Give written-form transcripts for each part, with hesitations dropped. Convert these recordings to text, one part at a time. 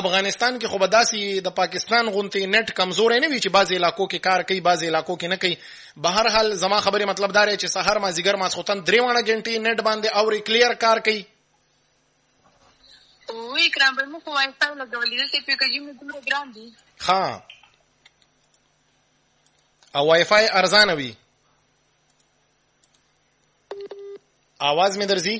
افغانستان کې خو به داسې د پاکستان غونتی نت کمزورې نه وي چې بعضې علاقو کې کار کوي بعضې علاقو کې نه کوي. به هر حال زما خبرې مطلب دا دی چې سهار مازدیګر ماسخوتن 3 غنټې نت باندې اوري کلیر کار کوي. وی کرام به مو کوای تاسو لګولې چې په کې موږ دومره ګران دي. ها او وای فای ارزانه وي. आवाज में درځي؟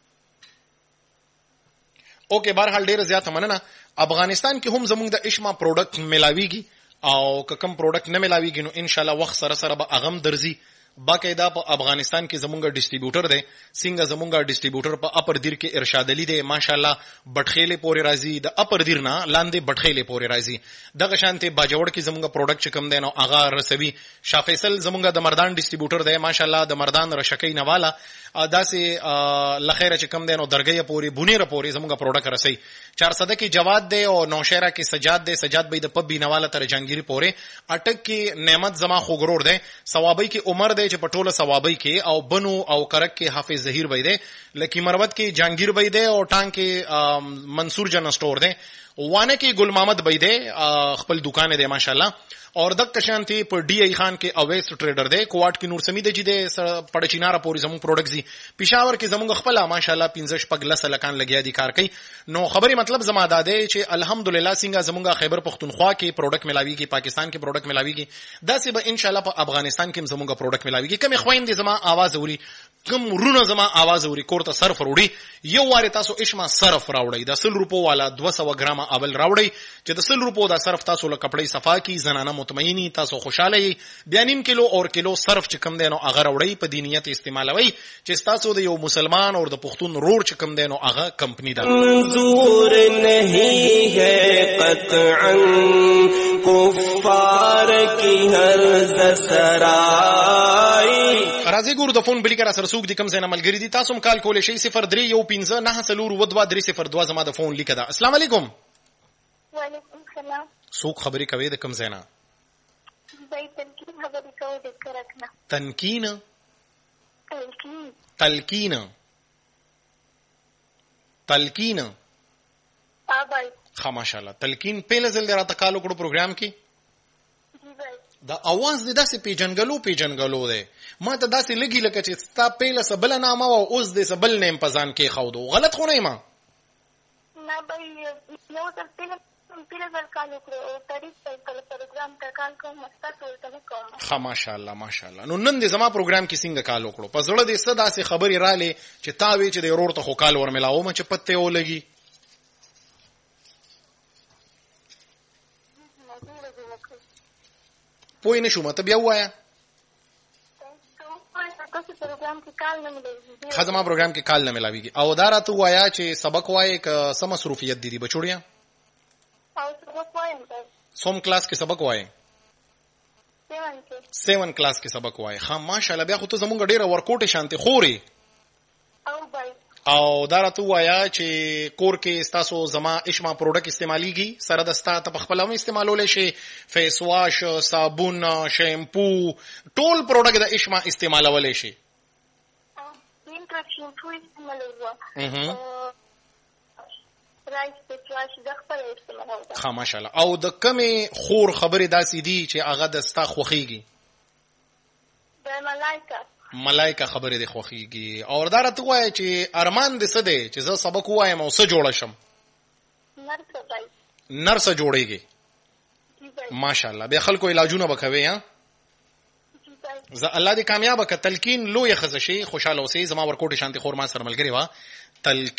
اوکې بهرحال ډیره زیاته مننه. افغانستان کې هم زموږ د اشما پروډکټ ملاويږي او که کوم پروډکټ نه ملاويږي نو ان شاء الله وخت سره سره به اغم درځي. باقاعده په افغانستان کې زمونږ ډیسټریبیوټر دی. څنګه زمونږ ډیسټریبیوټر په اپر دیر کې ارشاد علي دی ماشاءالله بټخېلې پورې راځي، د اپر دیر نه لاندې بټخېلې پورې راځي. دغه شانته باجوړ کې زمونږ پروډکټ کم دی نو اغا رسوي. شاه فیصل زمونږ د مردان ډیسټریبیوټر دی ماشاءالله د مردان رشکې نواله داسې لخیره چې کم دی نو درګې پورې بونیره پورې زمونږ پروډکټ رسي. 400 کې جواد دی او نوشهره کې سجاد دی. سجاد به د پب بینواله تر جنگيري پورې. اٹک کې نعمت زما خوګرور دی. ثوابي کې عمر دی چې پټوله ثوابي کې او بنو او کرک کې حافظ ظهیر وای دی. لکی مروت کې جنگیر وای دی او ټانګ کې منصور جن سٹور دی. وانه کې ګل محمد وای دی خپل دکان دی ماشاءالله. اور دک شانتی پر ڈی ای خان کې اویس ټریډر دی. کوټ کې نور سمید جی دی پړچیناره پوری زمو پروډکټس دي. پېښور کې زموږ خپل ماشاءالله 15 پګلس لکان لګیا دي کار کوي. نو خبري مطلب زما داده چې الحمدلله څنګه زموږ خیبر پختونخوا کې پروډکټ ملاوي کې پاکستان کې پروډکټ ملاوي کې داسې به ان شاء الله په افغانستان کې زموږ پروډکټ ملاوي کې. کوم خويندې زما आवाज اوري کوم رونه زما आवाज اوري کوړه صرف وروړي یو واره تاسو اشما صرف راوړی د 100 روپو والا 200 ګرام اول راوړی چې د 100 روپو دا صرف تاسو له کپړې صفا کی زنانه مطمئنی تاسو خوشاله یې. بیا نیم کیلو اور کیلو صرف چې کم دینو هغه راوړی په دینیت استعمالوي چې تاسو د یو مسلمان او د پښتون رور چې کم دینو هغه کمپنی ده. منظور نہیں ہے قطعا کفار کی هر سرائی. راځي ګور د فون بلی کرا سره سوق دي کم زنه ملګری دي. تاسو کال کولې شي 0315902302 زما د فون لیکه ده. السلام علیکم. وعلیکم السلام. سوق خبري کوي د کم زنه؟ زي تنکین خبرې کوي د کرکنه. تنکین تلقین تلقین آبای ها ماشاءالله. تلقین په لزل راته کال وکړو پروګرام کې. جی بھائی دا आवाज دې داسې پیجنګلو دی. ما ته داسې لګي لکه چې ستا پیله سبل نامه او اوس دې سبل نیم پزان کې خاودو. غلط خو نه ما نه بھائی یو تر پیله کال وکړو او تاریخ په پروګرام ته کال کوم مستاسو ته کوم. ها ماشاءالله ماشاءالله. نو نن دې زما پروګرام کې څنګه کال وکړو په زړه دې صدا سي خبري رالې چې تا وی چې د ورور ته خو کال ورملاو ما چې پته ولګي. پوه نه شو مته بیا وایا خزما پروګرام کې کال نه ملاويږي او دا راته وایا چې سبق وایي ک سم مصروفیت دي بچوړیا او سبق وایم سوم کلاس کې سبق وایي 7 کلاس کې سبق وایي. ها ماشاءالله بیا خو ته زمونږ ډیره ورکوټه شانتي خوري او بای او دا راته وایا چې کور کې تاسو زما اشما پروډکټ استعماليږي سره دستا ته خپل هم استعمالول شي. فیس واش صابون شیمپو ټول پروډکټ د اشما استعمالول شي. شیمپو استعمالوه رایس پچواش د خپل استعمالوه. ها ماشاءالله. او د کمی خور خبره داسې دي چې هغه دستا خوخيږي د ملائکه خبره دي خوخيږي. او دا راته وایي چې ارمان دې څه دی چې زه سبق وایم او څه جوړ شم؟ نرس جوړيږي ماشاءالله. به خلکو علاجونه وکوي. ها ز الله دې کامیاب ک. تلقین لوی خزشي خوشاله اوسې. زما ورکوټه شانتي خور ما سره ملګری وا تلقین